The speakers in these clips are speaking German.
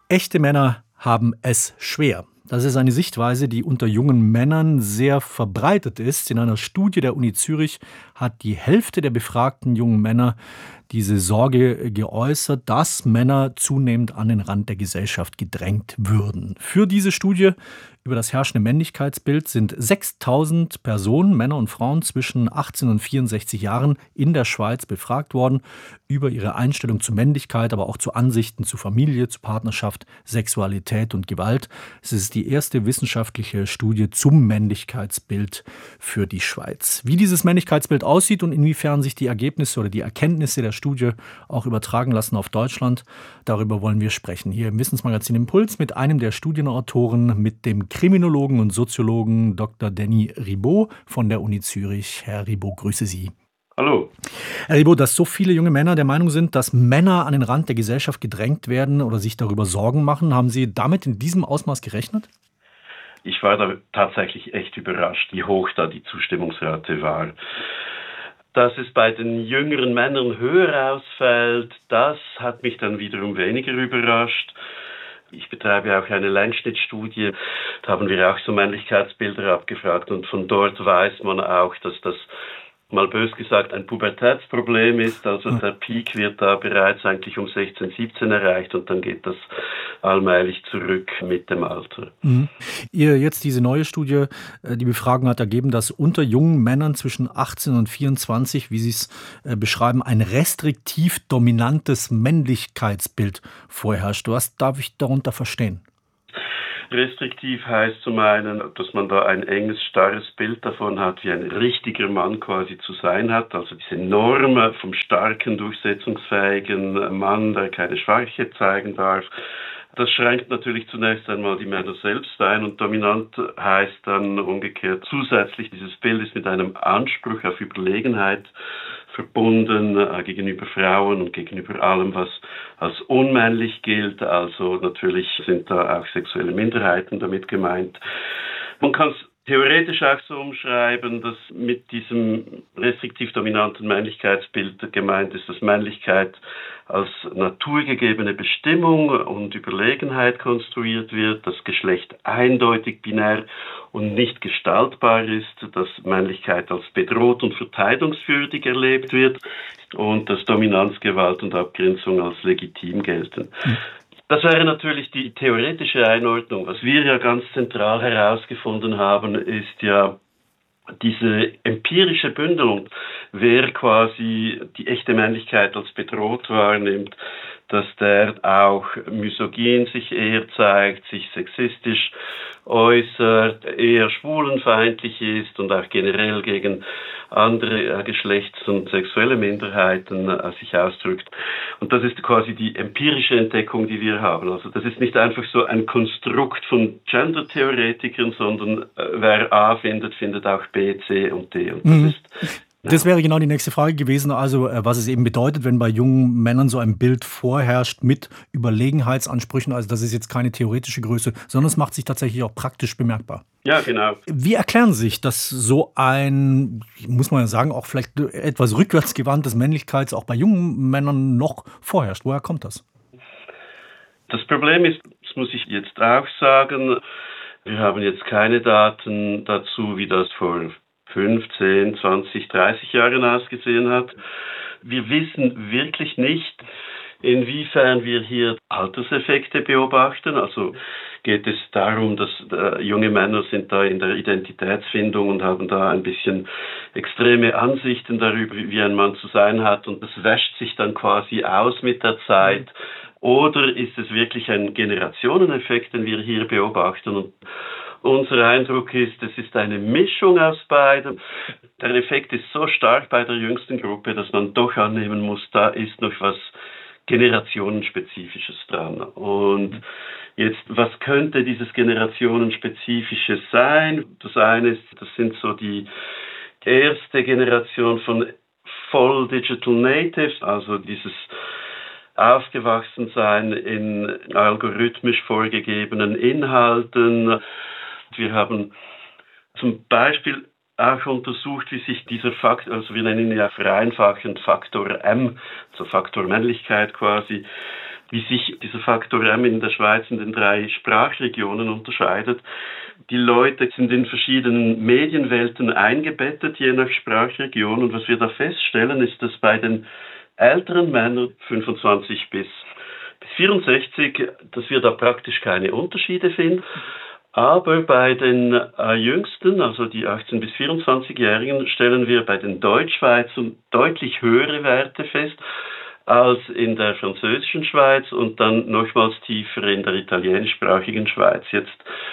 Echte Männer haben es schwer. Das ist eine Sichtweise, die unter jungen Männern sehr verbreitet ist. In einer Studie der Uni Zürich hat die Hälfte der befragten jungen Männer diese Sorge geäußert, dass Männer zunehmend an den Rand der Gesellschaft gedrängt würden. Für diese Studie über das herrschende Männlichkeitsbild sind 6.000 Personen, Männer und Frauen zwischen 18 und 64 Jahren in der Schweiz befragt worden über ihre Einstellung zu Männlichkeit, aber auch zu Ansichten zu Familie, zu Partnerschaft, Sexualität und Gewalt. Es ist die erste wissenschaftliche Studie zum Männlichkeitsbild für die Schweiz. Wie dieses Männlichkeitsbild aussieht und inwiefern sich die Ergebnisse oder die Erkenntnisse der Studie auch übertragen lassen auf Deutschland, darüber wollen wir sprechen. Hier im Wissensmagazin Impuls mit einem der Studienautoren, mit dem Kriminologen und Soziologen Dr. Denis Ribot von der Uni Zürich. Herr Ribot, grüße Sie. Hallo. Herr Ribot, dass so viele junge Männer der Meinung sind, dass Männer an den Rand der Gesellschaft gedrängt werden oder sich darüber Sorgen machen, haben Sie damit in diesem Ausmaß gerechnet? Ich war da tatsächlich echt überrascht, wie hoch da die Zustimmungsrate war. Dass es bei den jüngeren Männern höher ausfällt, das hat mich dann wiederum weniger überrascht. Ich betreibe auch eine Längsschnittstudie, da haben wir auch so Männlichkeitsbilder abgefragt und von dort weiß man auch, dass das mal bös gesagt ein Pubertätsproblem ist, also der Peak wird da bereits eigentlich um 16, 17 erreicht und dann geht das allmählich zurück mit dem Alter. Jetzt diese neue Studie, die Befragung hat ergeben, dass unter jungen Männern zwischen 18 und 24, wie Sie es beschreiben, ein restriktiv dominantes Männlichkeitsbild vorherrscht. Was darf ich darunter verstehen? Restriktiv heißt zum einen, dass man da ein enges, starres Bild davon hat, wie ein richtiger Mann quasi zu sein hat. Also diese Norm vom starken, durchsetzungsfähigen Mann, der keine Schwäche zeigen darf. Das schränkt natürlich zunächst einmal die Männer selbst ein und dominant heißt dann umgekehrt zusätzlich, dieses Bild ist mit einem Anspruch auf Überlegenheit verbunden gegenüber Frauen und gegenüber allem, was als unmännlich gilt. Also natürlich sind da auch sexuelle Minderheiten damit gemeint. Man kann es theoretisch auch so umschreiben, dass mit diesem restriktiv dominanten Männlichkeitsbild gemeint ist, dass Männlichkeit als naturgegebene Bestimmung und Überlegenheit konstruiert wird, dass Geschlecht eindeutig binär und nicht gestaltbar ist, dass Männlichkeit als bedroht und verteidigungswürdig erlebt wird und dass Dominanz, Gewalt und Abgrenzung als legitim gelten. Das wäre natürlich die theoretische Einordnung. Was wir ja ganz zentral herausgefunden haben, ist ja diese empirische Bündelung, wer quasi die echte Männlichkeit als bedroht wahrnimmt, dass der auch misogyn sich eher zeigt, sich sexistisch äußert, eher schwulenfeindlich ist und auch generell gegen andere Geschlechts- und sexuelle Minderheiten sich ausdrückt. Und das ist quasi die empirische Entdeckung, die wir haben. Also das ist nicht einfach so ein Konstrukt von Gender-Theoretikern, sondern wer A findet, findet auch B, C und D. Und das wäre genau die nächste Frage gewesen, also was es eben bedeutet, wenn bei jungen Männern so ein Bild vorherrscht mit Überlegenheitsansprüchen. Also das ist jetzt keine theoretische Größe, sondern es macht sich tatsächlich auch praktisch bemerkbar. Ja, genau. Wie erklären Sie sich, dass so ein, muss man ja sagen, auch vielleicht etwas rückwärtsgewandtes Männlichkeits auch bei jungen Männern noch vorherrscht? Woher kommt das? Das Problem ist, das muss ich jetzt auch sagen, wir haben jetzt keine Daten dazu, wie das vor 15, 20, 30 Jahren ausgesehen hat. Wir wissen wirklich nicht, inwiefern wir hier Alterseffekte beobachten. Also geht es darum, dass junge Männer sind da in der Identitätsfindung und haben da ein bisschen extreme Ansichten darüber, wie ein Mann zu sein hat und das wäscht sich dann quasi aus mit der Zeit. Oder ist es wirklich ein Generationeneffekt, den wir hier beobachten? Und unser Eindruck ist, es ist eine Mischung aus beidem. Der Effekt ist so stark bei der jüngsten Gruppe, dass man doch annehmen muss, da ist noch was Generationenspezifisches dran. Und jetzt, was könnte dieses Generationenspezifische sein? Das eine ist, das sind so die erste Generation von Full Digital Natives, also dieses Aufgewachsensein in algorithmisch vorgegebenen Inhalten. Wir haben zum Beispiel auch untersucht, wie sich dieser Faktor, also wir nennen ihn ja vereinfachend Faktor M, also Faktor Männlichkeit quasi, wie sich dieser Faktor M in der Schweiz in den 3 Sprachregionen unterscheidet. Die Leute sind in verschiedenen Medienwelten eingebettet, je nach Sprachregion. Und was wir da feststellen, ist, dass bei den älteren Männern, 25 bis 64, dass wir da praktisch keine Unterschiede finden. Aber bei den Jüngsten, also die 18- bis 24-Jährigen, stellen wir bei den Deutschschweizern deutlich höhere Werte fest als in der französischen Schweiz und dann nochmals tiefer in der italienischsprachigen Schweiz. Jetzt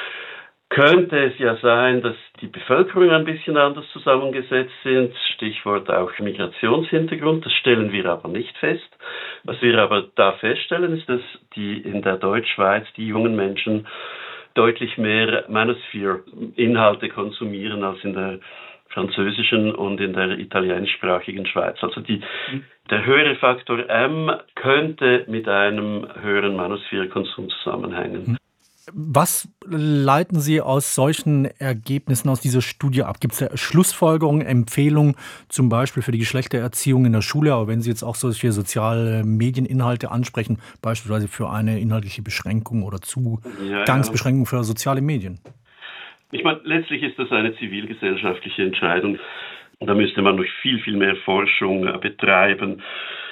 könnte es ja sein, dass die Bevölkerung ein bisschen anders zusammengesetzt sind, Stichwort auch Migrationshintergrund, das stellen wir aber nicht fest. Was wir aber da feststellen, ist, dass die in der Deutschschweiz, die jungen Menschen, deutlich mehr Manosphere-Inhalte konsumieren als in der französischen und in der italienischsprachigen Schweiz. Also der höhere Faktor M könnte mit einem höheren Manosphere-Konsum zusammenhängen. Was leiten Sie aus solchen Ergebnissen aus dieser Studie ab? Gibt es da Schlussfolgerungen, Empfehlungen, zum Beispiel für die Geschlechtererziehung in der Schule, aber wenn Sie jetzt auch solche soziale Medieninhalte ansprechen, beispielsweise für eine inhaltliche Beschränkung oder Zugangsbeschränkung für soziale Medien? Ich meine, letztlich ist das eine zivilgesellschaftliche Entscheidung. Da müsste man noch viel, viel mehr Forschung betreiben.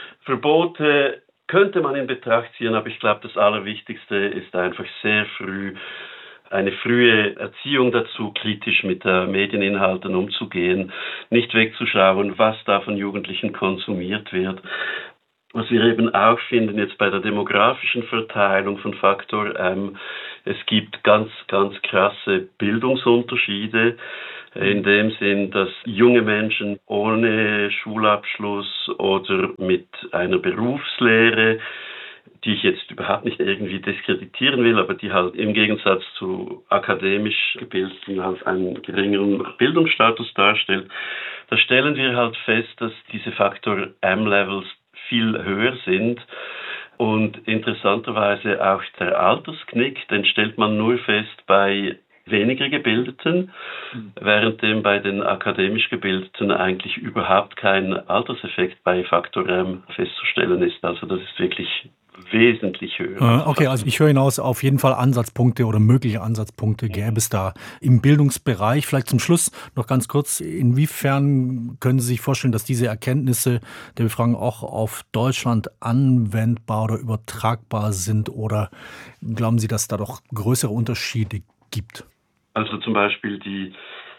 Verbote könnte man in Betracht ziehen, aber ich glaube, das Allerwichtigste ist einfach sehr früh eine frühe Erziehung dazu, kritisch mit Medieninhalten umzugehen, nicht wegzuschauen, was da von Jugendlichen konsumiert wird. Was wir eben auch finden jetzt bei der demografischen Verteilung von Faktor M, es gibt ganz, ganz krasse Bildungsunterschiede, in dem Sinn, dass junge Menschen ohne Schulabschluss oder mit einer Berufslehre, die ich jetzt überhaupt nicht irgendwie diskreditieren will, aber die halt im Gegensatz zu akademisch Gebildeten halt einen geringeren Bildungsstatus darstellt, da stellen wir halt fest, dass diese Faktor M-Levels viel höher sind. Und interessanterweise auch der Altersknick, den stellt man nur fest bei weniger Gebildeten, währenddem bei den akademisch Gebildeten eigentlich überhaupt kein Alterseffekt bei Faktor M festzustellen ist. Also das ist wirklich wesentlich höher. Okay, also ich höre hinaus, auf jeden Fall Ansatzpunkte oder mögliche Ansatzpunkte gäbe es da im Bildungsbereich. Vielleicht zum Schluss noch ganz kurz, inwiefern können Sie sich vorstellen, dass diese Erkenntnisse der Befragung auch auf Deutschland anwendbar oder übertragbar sind, oder glauben Sie, dass da doch größere Unterschiede gibt? Also zum Beispiel die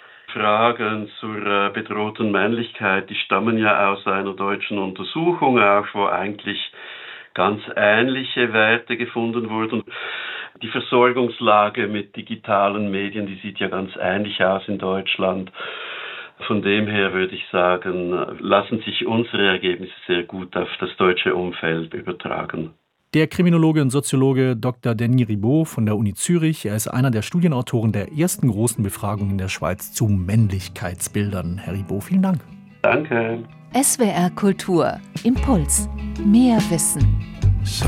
Fragen zur bedrohten Männlichkeit, die stammen ja aus einer deutschen Untersuchung, auch wo eigentlich ganz ähnliche Werte gefunden wurden. Die Versorgungslage mit digitalen Medien, die sieht ja ganz ähnlich aus in Deutschland. Von dem her würde ich sagen, lassen sich unsere Ergebnisse sehr gut auf das deutsche Umfeld übertragen. Der Kriminologe und Soziologe Dr. Denis Ribot von der Uni Zürich. Er ist einer der Studienautoren der ersten großen Befragung in der Schweiz zu Männlichkeitsbildern. Herr Ribot, vielen Dank. Danke. SWR Kultur. Impuls. Mehr Wissen.